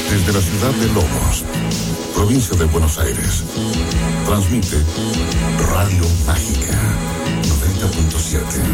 Desde la ciudad de Lobos, provincia de Buenos Aires, transmite Radio Mágica 90.7.